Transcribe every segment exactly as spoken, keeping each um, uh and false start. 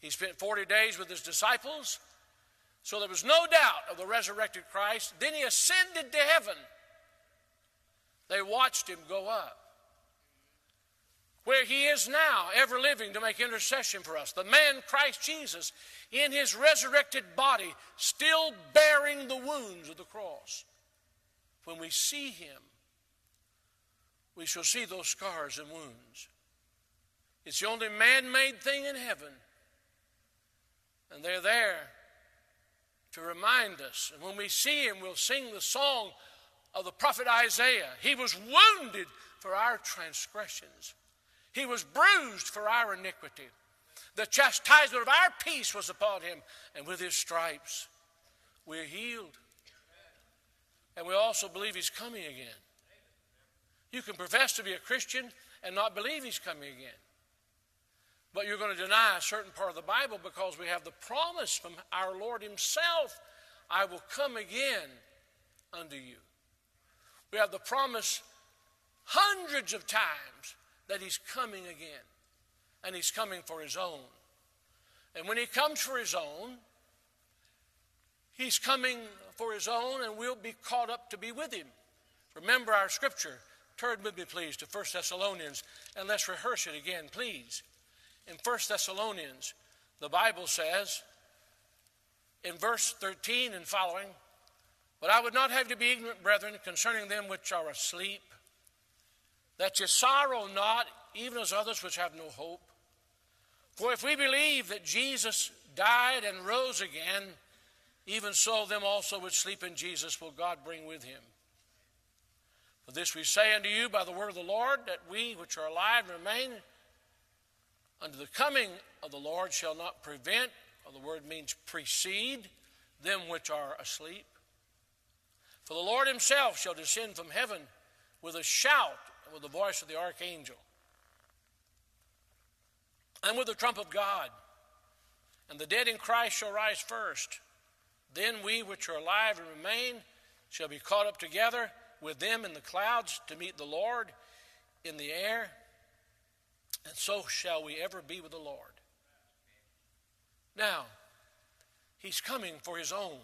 He spent forty days with his disciples, so there was no doubt of the resurrected Christ. Then he ascended to heaven. They watched him go up, where he is now, ever living to make intercession for us. The man Christ Jesus, in his resurrected body, still bearing the wounds of the cross. When we see him, we shall see those scars and wounds. It's the only man-made thing in heaven. And they're there to remind us. And when we see him, we'll sing the song of the prophet Isaiah. He was wounded for our transgressions. He was bruised for our iniquity. The chastisement of our peace was upon him, and with his stripes we're healed. And we also believe he's coming again. You can profess to be a Christian and not believe he's coming again. But you're going to deny a certain part of the Bible because we have the promise from our Lord himself, I will come again unto you. We have the promise hundreds of times that he's coming again. And he's coming for his own. And when he comes for his own, he's coming for his own, and we'll be caught up to be with him. Remember our scripture. Turn with me, please, to First Thessalonians, and let's rehearse it again, please. In First Thessalonians, the Bible says, in verse thirteen and following, but I would not have you be ignorant, brethren, concerning them which are asleep, that ye sorrow not, even as others which have no hope. For if we believe that Jesus died and rose again, even so them also which sleep in Jesus will God bring with him. For this we say unto you by the word of the Lord, that we which are alive and remain unto the coming of the Lord shall not prevent, or the word means precede, them which are asleep. For the Lord himself shall descend from heaven with a shout, and with the voice of the archangel, and with the trump of God. And the dead in Christ shall rise first. Then we which are alive and remain shall be caught up together with them in the clouds to meet the Lord in the air. And so shall we ever be with the Lord. Now, he's coming for his own.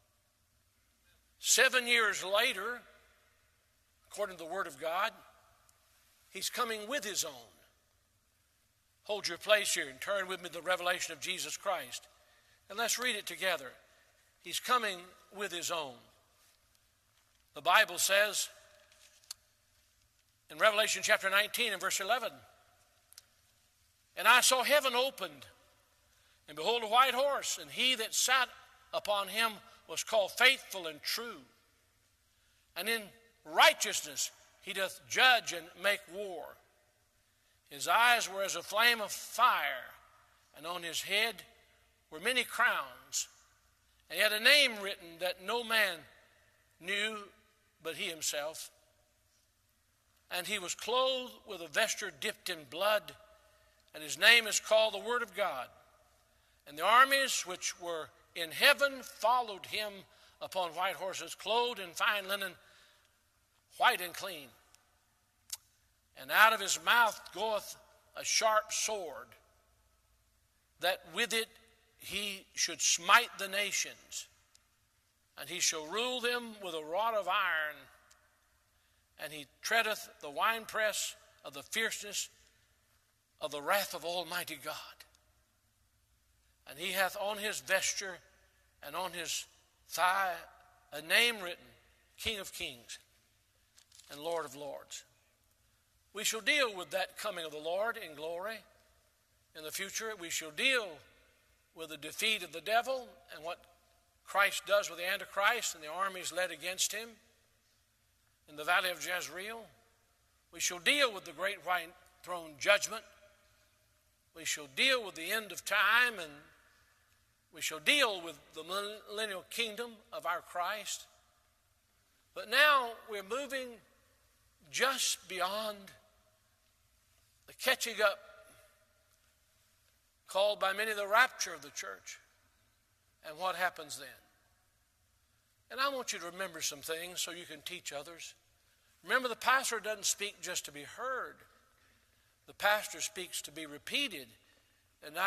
Seven years later, according to the Word of God, he's coming with his own. Hold your place here and turn with me to the revelation of Jesus Christ. And let's read it together. He's coming with his own. The Bible says in Revelation chapter nineteen and verse eleven, and I saw heaven opened, and behold a white horse, and he that sat upon him was called Faithful and True. And in righteousness he doth judge and make war. His eyes were as a flame of fire, and on his head were many crowns. And he had a name written that no man knew but he himself. And he was clothed with a vesture dipped in blood, and his name is called the Word of God. And the armies which were in heaven followed him upon white horses, clothed in fine linen, white and clean. And out of his mouth goeth a sharp sword, that with it he should smite the nations, and he shall rule them with a rod of iron, and he treadeth the winepress of the fierceness of the wrath of Almighty God. And he hath on his vesture and on his thigh a name written, King of Kings and Lord of Lords. We shall deal with that coming of the Lord in glory. In the future, we shall deal with the defeat of the devil and what Christ does with the Antichrist and the armies led against him in the valley of Jezreel. We shall deal with the great white throne judgment. We shall deal with the end of time, and we shall deal with the millennial kingdom of our Christ. But now we're moving just beyond the catching up, called by many the rapture of the church, and what happens then. And I want you to remember some things so you can teach others. Remember, the pastor doesn't speak just to be heard. The pastor speaks to be repeated. And